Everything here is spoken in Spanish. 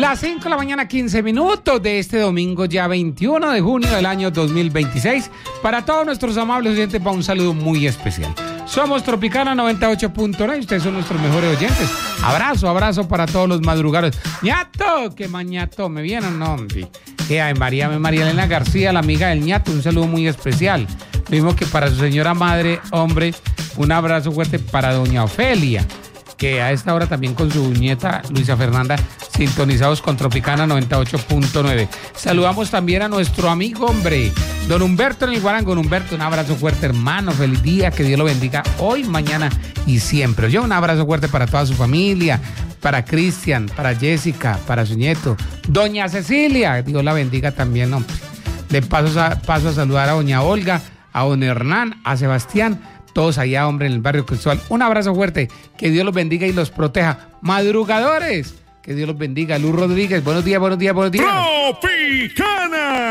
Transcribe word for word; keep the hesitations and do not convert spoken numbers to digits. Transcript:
Las cinco de la mañana, quince minutos de este domingo, ya veintiuno de junio del año dos mil veintiséis. Para todos nuestros amables oyentes, va un saludo muy especial. Somos Tropicana noventa y ocho punto nueve y ustedes son nuestros mejores oyentes. Abrazo, abrazo para todos los madrugadores. ¡Ñato! ¡Qué mañato! ¿Me vieron? No, hombre. Eh, ay, María, María Elena García, la amiga del Ñato, un saludo muy especial. Lo mismo que para su señora madre, hombre, un abrazo fuerte para doña Ofelia, que a esta hora también con su nieta Luisa Fernanda, sintonizados con Tropicana noventa y ocho punto nueve. Saludamos también a nuestro amigo, hombre, don Humberto en el Guarango. Don Humberto, un abrazo fuerte, hermano, feliz día, que Dios lo bendiga hoy, mañana y siempre. Yo un abrazo fuerte para toda su familia, para Cristian, para Jessica, para su nieto, doña Cecilia, Dios la bendiga también, hombre. De paso a, paso a saludar a doña Olga, a don Hernán, a Sebastián, todos allá, hombre, en el barrio Cristóbal. Un abrazo fuerte, que Dios los bendiga y los proteja. Madrugadores, que Dios los bendiga. Luz Rodríguez, buenos días, buenos días, buenos días. Tropicana.